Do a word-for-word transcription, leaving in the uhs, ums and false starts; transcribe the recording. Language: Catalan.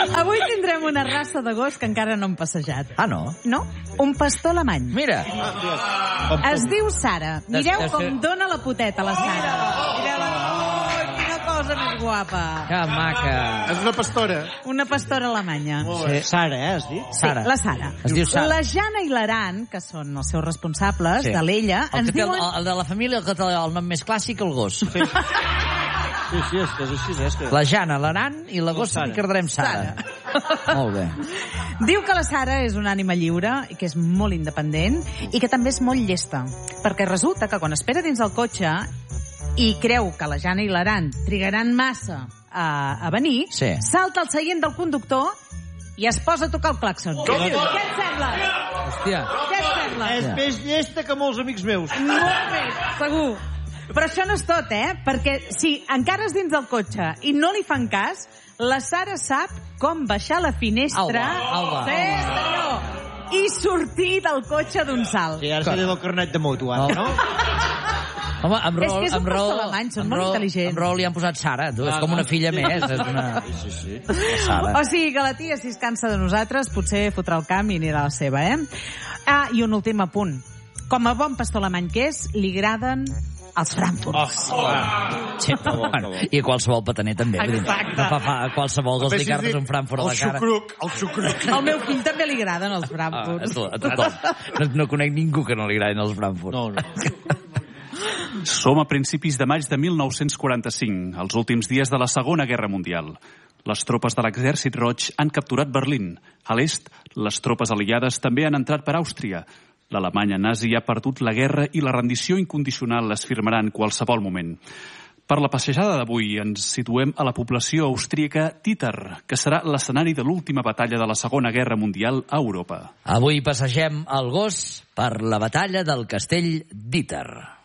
Avui tindrem una raça de gos que encara no hem passejat. Ah, no? No? Un pastor alemany. Mira. Es diu Sara. Mireu com dona la poteta a la Sara. Mireu-la. Oh, quina cosa més guapa. Que maca. És una pastora. Una pastora alemanya. Sí. Sara, eh, has dit? Sara. Sí, la Sara. Es diu Sara. La Jana i l'Aran, que són els seus responsables Sí. de l'ella, El, ens que té el, diuen... el de la família, el que té el nom més clàssic, el gos. Sí, sí, és que és així, és que... La Jana, l'Aran i la gossa Sara. li quedarem Sara. Molt bé. Diu que la Sara és una ànima lliure i que és molt independent i que també és molt llesta. Perquè resulta que quan espera dins el cotxe i creu que la Jana i l'Aran trigaran massa a, a venir, Sí. salta al seient del conductor i es posa a tocar el clàxon. Què dius? Què et sembla? Hòstia. Què et sembla? És més llesta que molts amics meus. Molt bé, segur. Però això no és tot, eh? Perquè si encara és dins del cotxe i no li fan cas, la Sara sap com baixar la finestra... Au va, au va. Sí, senyor! I sortir del cotxe d'un salt. Sí, ara se li del carnet de moto, ara, no? Home, amb És raó, que és un amb pastor raó, alemany, són amb molt raó- intel·ligents. Amb raó li han posat Sara, tu, és com una filla més, és una... Sí, sí. La Sara. O sigui que la tia, si es cansa de nosaltres, potser fotrà el camp i anirà a la seva, eh? Ah, i un últim apunt. Com a bon pastor alemany que és, li agraden els Frankfurts. Oh, Sí, bueno, i qualsevol pataner també. vull dir, Exacte. No fa, fa, qualsevol gos li cartes un Frankfurt a la cara. El xucruc, el xucruc. Al meu fill també li agraden els Ah, a, Frankfurts. to, a tothom. No, no conec ningú que no li agradin els Frankfurt. No, no. Som a principis de maig de mil nou-cents quaranta-cinc, els últims dies de la Segona Guerra Mundial. Les tropes de l'Exèrcit Roig han capturat Berlín. A l'est, les tropes aliades també han entrat per Àustria. L'Alemanya nazi ha perdut la guerra i la rendició incondicional es firmarà en qualsevol moment. Per la passejada d'avui ens situem a la població austríaca Títer, que serà l'escenari de l'última batalla de la Segona Guerra Mundial a Europa. Avui passegem el gos per la batalla del castell d'Íter.